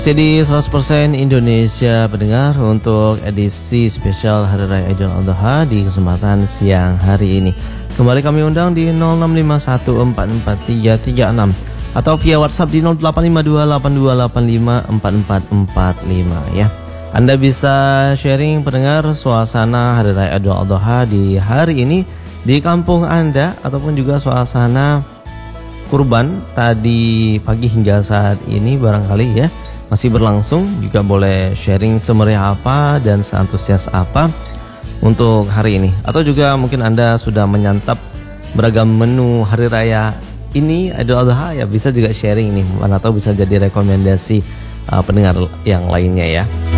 Jadi 100% Indonesia pendengar untuk edisi spesial Hari Raya Idul Adha di kesempatan siang hari ini. Kembali kami undang di 0651443336 atau via WhatsApp di 085282854445 ya. Anda bisa sharing pendengar suasana Hari Raya Idul Adha di hari ini di kampung Anda ataupun juga suasana kurban tadi pagi hingga saat ini barangkali ya masih berlangsung. Juga boleh sharing semeriah apa dan seantusias apa untuk hari ini. Atau juga mungkin Anda sudah menyantap beragam menu hari raya ini Idul Adha ya, bisa juga sharing nih, mana tahu bisa jadi rekomendasi pendengar yang lainnya ya.